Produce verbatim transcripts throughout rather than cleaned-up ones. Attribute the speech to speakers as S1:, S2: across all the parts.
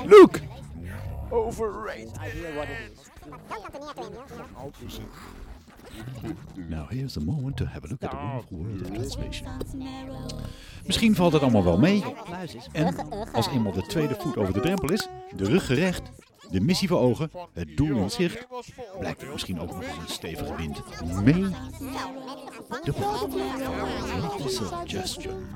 S1: Look!
S2: Overrated.
S1: Now here's the moment to have a look at the wonderful world of translation. Misschien valt het allemaal wel mee. En als eenmaal de tweede voet over de drempel is, de rug gerecht, de missie voor ogen, het doel in zicht, blijkt er misschien ook nog eens een stevige wind mee. De volgende suggestion.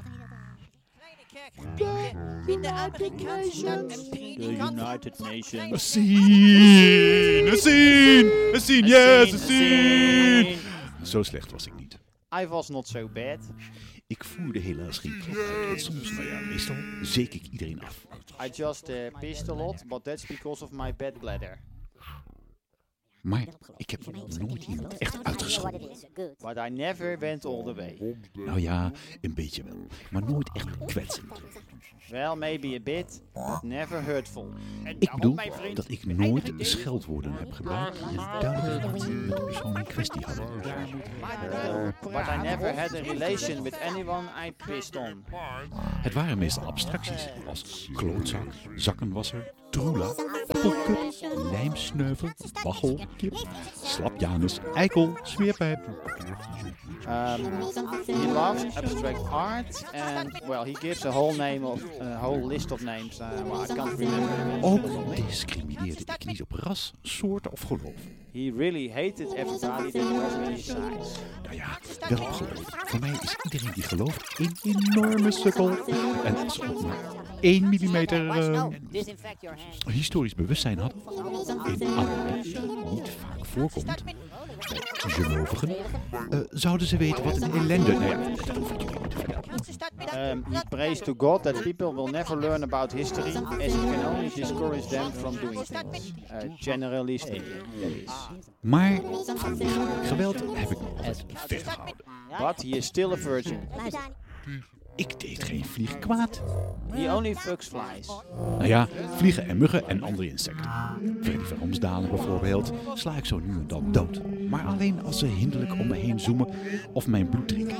S3: In de Amerikaanse The United Nations.
S1: A scene! A scene! A scene! Yes, a scene! Zo slecht was ik niet.
S2: I was not so bad.
S1: Ik voerde helaas geen klop. En soms, nou ja, meestal zeek ik iedereen af.
S2: I just uh, pissed a lot, but that's because of my bad bladder.
S1: Maar ik heb nooit iemand echt uitgescholden.
S2: But I never went all the way.
S1: Nou ja, een beetje wel. Maar nooit echt kwetsend.
S2: Well, maybe a bit, but never hurtful.
S1: Ik bedoel dat ik nooit scheldwoorden heb gebruikt die een duidelijke relatie met de persoon in kwestie hadden.
S2: Uh, but I never had a relation with anyone I pissed on.
S1: Het waren meestal abstracties als klootzak, zakkenwasser, troela, pokken, lijmsneuvel, bachel, kip, slapjanus, eikel, smeerpijp.
S2: Um, he loves abstract art and, well, he gives a whole name of a whole list of names. Uh, well, I can't remember.
S1: Ook discrimineerde ik niet op ras, soort of geloof.
S2: He really hated everybody that was on his side.
S1: Nou ja, wel op geloof. Voor mij is iedereen die gelooft een enorme sukkel. En als ze ook maar één millimeter uh, historisch bewustzijn hadden, in Amerika niet vaak voorkomt, bij gelovigen, uh, zouden ze weten wat een ellende... Nou ja, dat hoef ik jullie niet te vertellen.
S2: Um, he prays to God that people will never learn about history, as it can only discourage them from doing things. Uh, generally speaking, that is.
S1: Maar van lichamelijk geweld heb ik me altijd ver gehouden.
S2: But he is still a virgin.
S1: Ik deed geen vlieg kwaad.
S2: He only fucks flies.
S1: Nou ja, vliegen en muggen en andere insecten. Freddy van Romsdalen bijvoorbeeld sla ik zo nu en dan dood. Maar alleen als ze hinderlijk om me heen zoomen of mijn bloed drinken.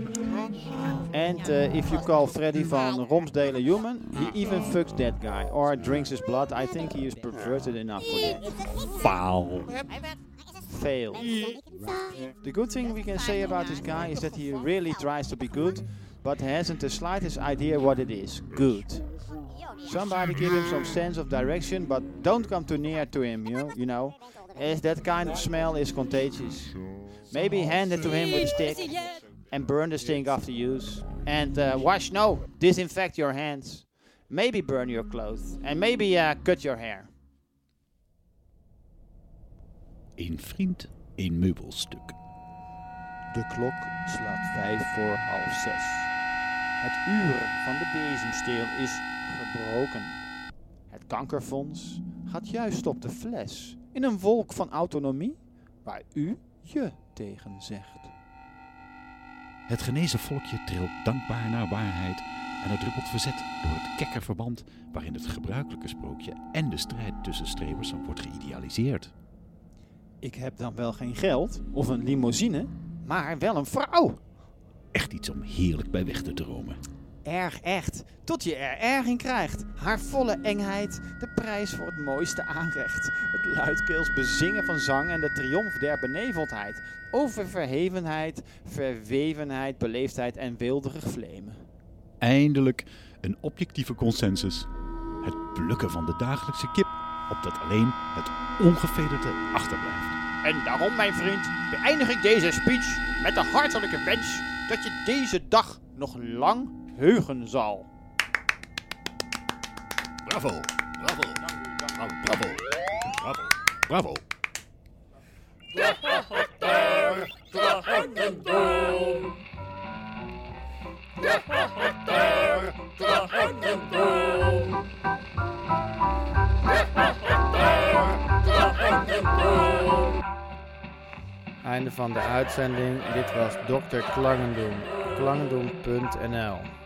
S2: And uh, if you call Freddy van Romsdalen human, he even fucks that guy or drinks his blood. I think he is perverted enough for that.
S1: Faal.
S2: Fail. The good thing we can say about this guy is that he really tries to be good, but hasn't the slightest idea what it is. Good. Somebody give him some sense of direction, but don't come too near to him, you know, you know, as that kind of smell is contagious. Maybe hand it to him with a stick and burn the stink after use. And uh, wash, no, disinfect your hands. Maybe burn your clothes. And maybe uh, cut your hair.
S1: Eén vriend, één meubelstuk.
S2: De klok slaat vijf voor half zes. Het uur van de bezemsteel is gebroken. Het kankerfonds gaat juist op de fles. In een wolk van autonomie waar u je tegen zegt.
S1: Het genezen volkje trilt dankbaar naar waarheid en het druppelt verzet door het kekke verband waarin het gebruikelijke sprookje en de strijd tussen strebers wordt geïdealiseerd.
S2: Ik heb dan wel geen geld of een limousine, maar wel een vrouw.
S1: Echt iets om heerlijk bij weg te dromen.
S2: Erg echt, tot je er erg in krijgt. Haar volle engheid, de prijs voor het mooiste aanrecht. Het luidkeels bezingen van zang en de triomf der beneveldheid. Over verhevenheid, verwevenheid, beleefdheid en weelderig vlemen.
S1: Eindelijk een objectieve consensus. Het plukken van de dagelijkse kip, opdat alleen het ongevederde achterblijft.
S2: En daarom, mijn vriend, beëindig ik deze speech met de hartelijke wens dat je deze dag nog lang heugen zal.
S1: Bravo, bravo, bravo, bravo, bravo, bravo.
S2: Einde van de uitzending. Dit was dokter Klangendoen. Klangendoen punt n l